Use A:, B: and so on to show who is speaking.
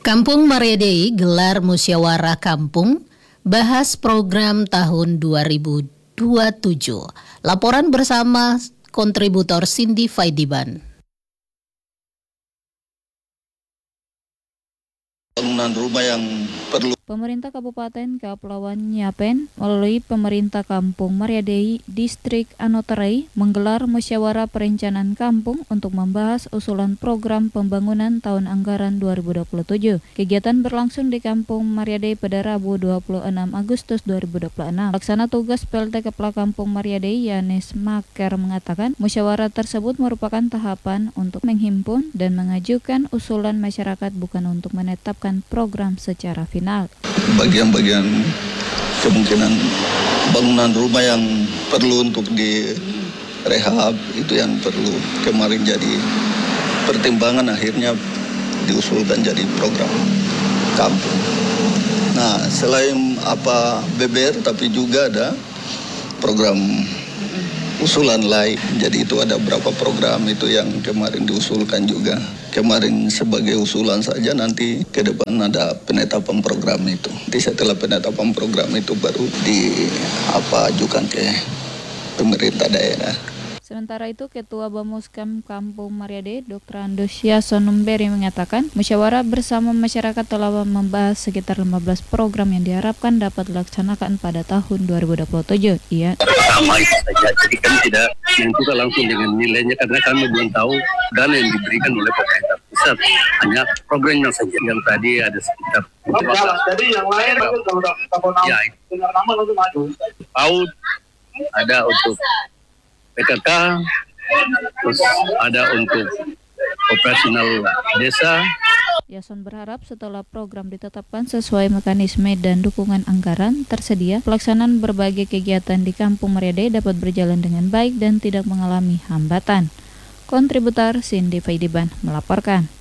A: Kampung Mariadei gelar musyawarah kampung, bahas program tahun 2027. Laporan bersama kontributor Cindy Faidiban.
B: Bangunan rumah yang perlu.
C: Pemerintah Kabupaten Kepulauan Yapen melalui Pemerintah Kampung Mariadei Distrik Anotarai menggelar musyawarah perencanaan kampung untuk membahas usulan program pembangunan tahun anggaran 2027. Kegiatan berlangsung di Kampung Mariadei pada Rabu 26 Agustus 2026. Pelaksana tugas PLT Kepala Kampung Mariadei Yanes Maker mengatakan musyawarah tersebut merupakan tahapan untuk menghimpun dan mengajukan usulan masyarakat, bukan untuk menetapkan program secara final.
B: Bagian-bagian kemungkinan bangunan rumah yang perlu untuk direhab itu yang perlu kemarin jadi pertimbangan, akhirnya diusulkan jadi program kampung. Nah, selain BBR tapi juga ada program usulan lain. Jadi itu ada beberapa program itu yang kemarin diusulkan juga. Kemarin sebagai usulan saja, nanti ke depan ada penetapan program itu. Nanti setelah penetapan program itu baru diajukan ke pemerintah daerah.
C: Sementara itu, Ketua Bamuskam Kampung Mariadei, Dr. Andosya Sonumberi mengatakan, musyawarah bersama masyarakat telah membahas sekitar 15 program yang diharapkan dapat dilaksanakan pada tahun 2027.
D: Pertama itu saja, jadi kami tidak menentukan langsung dengan nilainya karena kami belum tahu dana yang diberikan oleh pemerintah pusat. Hanya programnya saja. Yang tadi ada sekitar
E: jadi yang lain
D: ya, PAUD, ada untuk PKK, terus ada untuk operasional desa.
C: Yason berharap setelah program ditetapkan sesuai mekanisme dan dukungan anggaran tersedia, pelaksanaan berbagai kegiatan di Kampung Mariadei dapat berjalan dengan baik dan tidak mengalami hambatan. Kontributor Cindy Faidiban melaporkan.